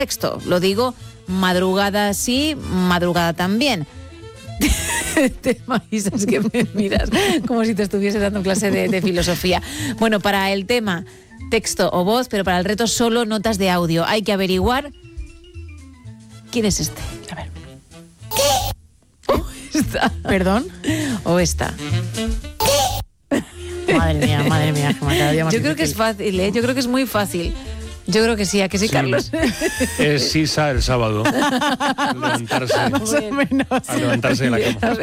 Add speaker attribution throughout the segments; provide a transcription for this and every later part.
Speaker 1: Texto, lo digo, madrugada sí, madrugada también. Tema, Isa, es que me miras como si te estuviese dando clase de filosofía. Bueno, para el tema texto o voz, pero para el reto solo notas de audio. Hay que averiguar quién es este.
Speaker 2: A ver.
Speaker 1: O esta.
Speaker 2: ¿Perdón?
Speaker 1: O esta.
Speaker 2: Madre mía, que me cada día más
Speaker 1: Yo creo que es fácil, ¿eh? Yo creo que es muy fácil. Yo creo que sí, ¿a que sí, Carlos?
Speaker 3: Es Isa el sábado. Levantarse.
Speaker 2: más o menos.
Speaker 3: A levantarse de la cama.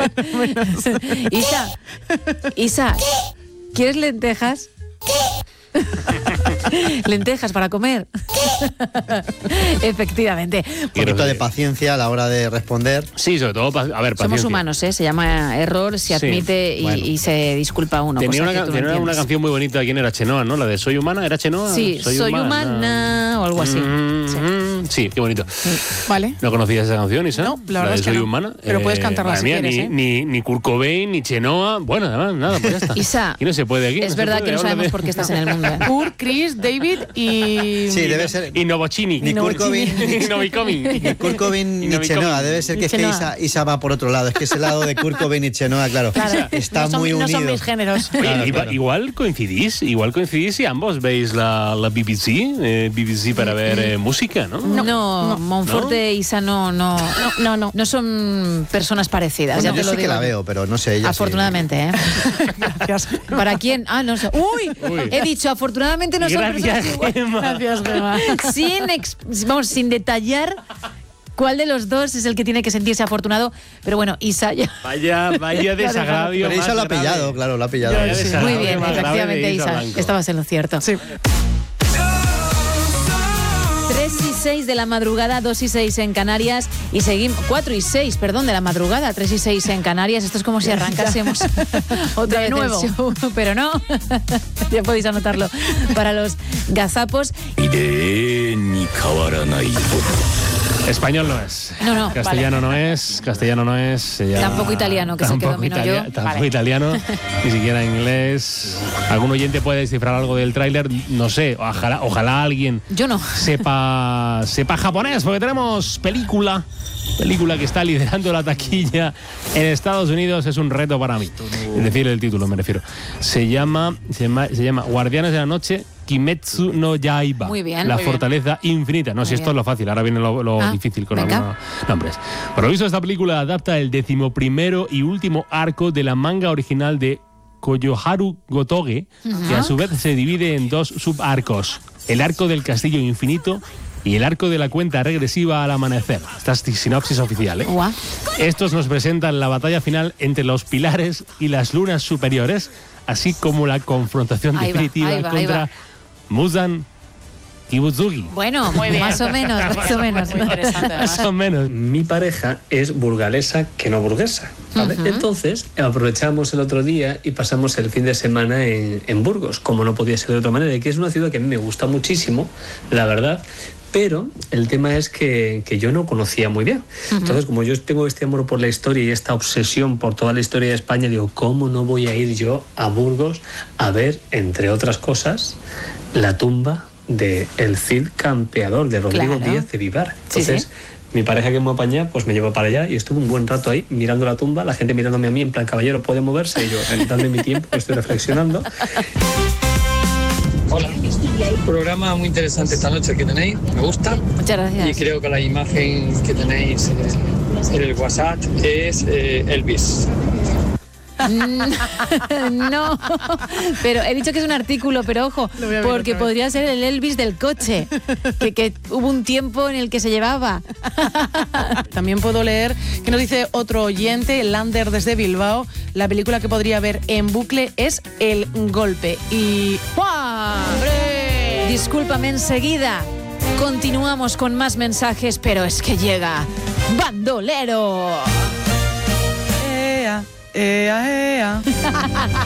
Speaker 1: Isa, ¿quieres lentejas? Lentejas para comer. Efectivamente.
Speaker 4: Un poquito de paciencia a la hora de responder.
Speaker 3: Sí, sobre todo, a ver, paciencia.
Speaker 1: Somos humanos, ¿eh? Se llama error, se admite y se disculpa uno.
Speaker 3: Tenía una canción muy bonita. ¿Quién era? Chenoa, ¿no? La de Soy Humana. ¿Era Chenoa?
Speaker 1: Sí, Soy humana o algo así.
Speaker 3: Sí, qué bonito.
Speaker 2: Vale.
Speaker 3: ¿No conocías esa canción, Isa?
Speaker 2: No, la verdad
Speaker 3: de
Speaker 2: es que
Speaker 3: Soy
Speaker 2: no.
Speaker 3: Humana.
Speaker 2: Pero puedes cantarla si quieres, ¿eh?
Speaker 3: Ni Kurt Cobain, ni Chenoa. Bueno, además, nada, pues ya está.
Speaker 1: Isa,
Speaker 3: y no se puede aquí.
Speaker 1: es verdad que no sabemos por qué estás en el mundo.
Speaker 2: Kurt, Chris, David y...
Speaker 4: Sí, debe ser.
Speaker 3: Y Novocini.
Speaker 4: Ni Kurt Cobain,
Speaker 3: Ni Novicomi.
Speaker 4: ni Kurt Cobain ni Chenoa. Debe ser que es que Isa va por otro lado. Es que ese lado de Kurt Cobain y Chenoa, claro, está
Speaker 2: no son,
Speaker 4: muy unido.
Speaker 2: No son mis géneros.
Speaker 3: Oye,
Speaker 4: Claro.
Speaker 3: igual coincidís y ambos veis la BBC para ver música, ¿no?
Speaker 1: No, Monforte e Isa no son personas parecidas. Ya
Speaker 4: Yo
Speaker 1: te lo
Speaker 4: sí que
Speaker 1: digo.
Speaker 4: la veo, pero no sé ella.
Speaker 1: Afortunadamente, ¿eh?
Speaker 2: Gracias.
Speaker 1: ¿Para quién? Ah, no sé. ¡Uy! He dicho, afortunadamente no son personas iguales.
Speaker 2: Gracias, Gemma.
Speaker 1: Sin detallar cuál de los dos es el que tiene que sentirse afortunado. Pero bueno, Isa ya...
Speaker 3: Vaya desagravio.
Speaker 4: Pero Isa lo ha pillado, claro, lo ha pillado.
Speaker 3: Vaya
Speaker 2: Sí.
Speaker 3: desagravio
Speaker 1: Muy bien,
Speaker 3: más grave
Speaker 1: efectivamente,
Speaker 3: de
Speaker 1: Isa.
Speaker 3: Blanco.
Speaker 1: Estabas en lo cierto.
Speaker 2: Sí.
Speaker 1: 3:06 de la madrugada, 2:06 en Canarias y seguimos 4:06, perdón, de la madrugada, 3:06 en Canarias. Esto es como si arrancásemos otra vez
Speaker 2: nuevo.
Speaker 1: el show, pero no. Ya podéis anotarlo para los gazapos.
Speaker 3: Español no es.
Speaker 1: No,
Speaker 3: Castellano no es.
Speaker 1: Tampoco italiano, que es el que domino yo.
Speaker 3: Tampoco italiano, ni siquiera inglés. ¿Algún oyente puede descifrar algo del tráiler? No sé, ojalá alguien
Speaker 1: Yo no.
Speaker 3: sepa japonés, porque tenemos película que está liderando la taquilla en Estados Unidos. Es un reto para mí. Es decir, el título me refiero. Se llama Guardianes de la Noche, Kimetsu no Yaiba.
Speaker 1: Muy bien.
Speaker 3: La
Speaker 1: Muy bien.
Speaker 3: fortaleza infinita. No, si esto es lo fácil, ahora viene lo difícil con
Speaker 1: venga.
Speaker 3: algunos nombres. Por lo visto, esta película adapta el 11º y último arco de la manga original de Koyoharu Gotoge, que a su vez se divide en dos subarcos: el arco del castillo infinito y el arco de la cuenta regresiva al amanecer. Esta es sinopsis oficial, ¿eh?
Speaker 1: Guau.
Speaker 3: Estos nos presentan la batalla final entre los pilares y las lunas superiores, así como la confrontación
Speaker 1: Ahí va,
Speaker 3: definitiva
Speaker 1: ahí va.
Speaker 3: contra Muzan Kibutsugi.
Speaker 1: Bueno,
Speaker 2: Muy bien.
Speaker 1: más o menos.
Speaker 2: Muy interesante, además.
Speaker 3: Más o menos.
Speaker 5: Mi pareja es burgalesa que no burguesa, ¿vale? Entonces aprovechamos el otro día y pasamos el fin de semana en Burgos, como no podía ser de otra manera, y que es una ciudad que a mí me gusta muchísimo, la verdad. Pero el tema es que yo no conocía muy bien. Entonces, como yo tengo este amor por la historia y esta obsesión por toda la historia de España, digo, ¿cómo no voy a ir yo a Burgos a ver, entre otras cosas, la tumba de el Cid Campeador, de Rodrigo
Speaker 1: Claro.
Speaker 5: Díaz de Vivar?
Speaker 1: Sí,
Speaker 5: Entonces,
Speaker 1: sí.
Speaker 5: mi pareja que me apaña, pues me llevó para allá y estuve un buen rato ahí mirando la tumba, la gente mirándome a mí en plan, caballero, ¿puede moverse? Y yo, dando mi tiempo, estoy reflexionando.
Speaker 6: Hola, programa muy interesante esta noche que tenéis, me gusta
Speaker 1: Muchas
Speaker 6: y
Speaker 1: gracias.
Speaker 6: creo que la imagen que tenéis en el WhatsApp es Elvis.
Speaker 1: No, pero he dicho que es un artículo, pero ojo,
Speaker 2: Lo voy a ver
Speaker 1: porque
Speaker 2: otra vez.
Speaker 1: podría ser el Elvis del coche, que hubo un tiempo en el que se llevaba.
Speaker 2: También puedo leer que nos dice otro oyente, Lander desde Bilbao, la película que podría ver en bucle es El Golpe. Y... ¡hombre!
Speaker 1: Discúlpame enseguida. Continuamos con más mensajes, pero es que llega Bandolero.
Speaker 2: Ea, ea, ea.